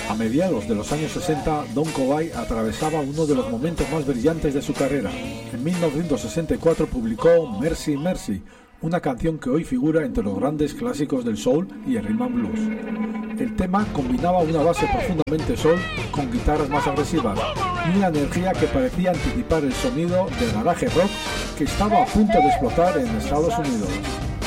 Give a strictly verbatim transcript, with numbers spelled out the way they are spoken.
A mediados de los años sesenta, Don Covay atravesaba uno de los momentos más brillantes de su carrera. En mil novecientos sesenta y cuatro publicó Mercy Mercy, una canción que hoy figura entre los grandes clásicos del soul y el rhythm and blues. El tema combinaba una base profundamente soul con guitarras más agresivas y una energía que parecía anticipar el sonido del garaje rock que estaba a punto de explotar en Estados Unidos.